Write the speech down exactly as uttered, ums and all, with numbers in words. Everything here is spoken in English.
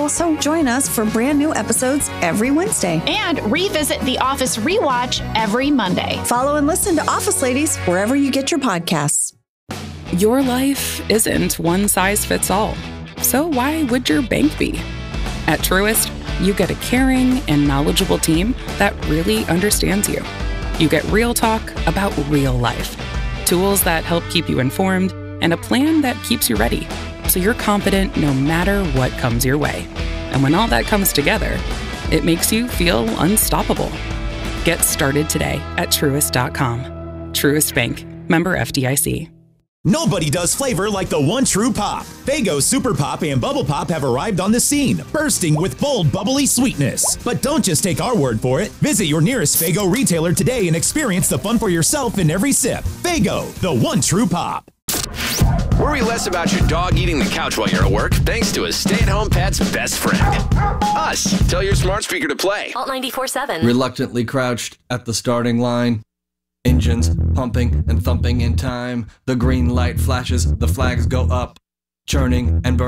schedule, so join us for brand new episodes every Wednesday. And revisit The Office Rewatch every Monday. Follow and listen to Office Ladies wherever you get your podcasts. Your life isn't one size fits all. So why would your bank be? At Truist, you get a caring and knowledgeable team that really understands you. You get real talk about real life, tools that help keep you informed, and a plan that keeps you ready, so you're confident no matter what comes your way. And when all that comes together, it makes you feel unstoppable. Get started today at Truist dot com. Truist Bank, member F D I C. Nobody does flavor like the one true pop. Faygo Super Pop and Bubble Pop have arrived on the scene, bursting with bold, bubbly sweetness. But don't just take our word for it. Visit your nearest Faygo retailer today and experience the fun for yourself in every sip. Faygo, the one true pop. Worry less about your dog eating the couch while you're at work thanks to a stay-at-home pet's best friend. Us. Tell your smart speaker to play Alt ninety-four seven. Reluctantly crouched at the starting line. Engines pumping and thumping in time. The green light flashes, the flags go up. Churning and burning.